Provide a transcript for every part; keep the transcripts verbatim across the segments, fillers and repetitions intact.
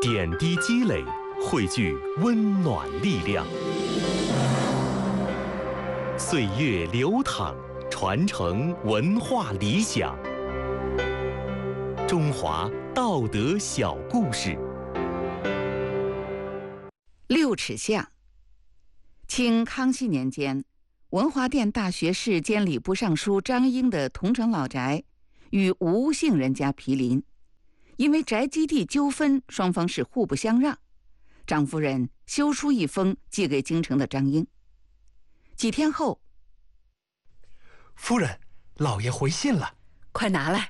点滴积累，汇聚温暖力量。岁月流淌，传承文化理想。中华道德小故事。 六尺巷。清康熙年间，文华殿大学士兼礼部尚书张英的桐城老宅与吴姓人家毗邻，因为宅基地纠纷，双方是互不相让。张夫人修书一封寄给京城的张英。几天后， 夫人，老爷回信了， 快拿来。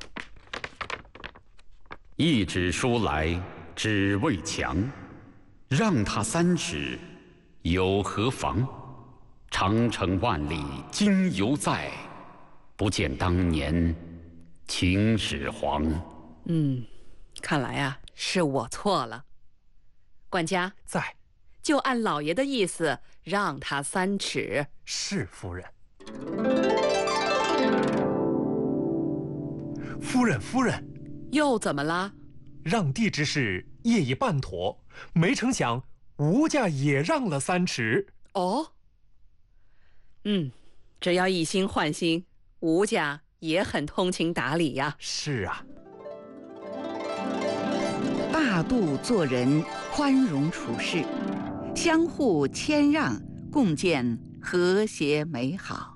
一纸书来，只为墙，让他三尺，有何妨？长城万里今犹在，不见当年秦始皇。 嗯，看来啊，是我错了。管家在， 就按老爷的意思，让他三尺。 是夫人。夫人，夫人， 又怎么了？ 让地之事业已办妥，没成想吴家也让了三尺。 哦，嗯，只要一心换心，吴家也很通情达理呀。 是啊， 大度做人，宽容处事，相互谦让，共建和谐美好。